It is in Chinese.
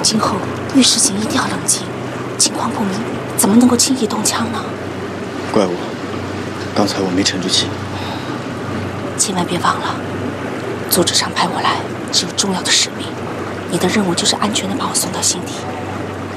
今后遇事情一定要冷静，情况不明，怎么能够轻易动枪呢？ 怪我，刚才我没沉住气。 千万别忘了，组织上派我来是有重要的使命，你的任务就是安全地把我送到新地。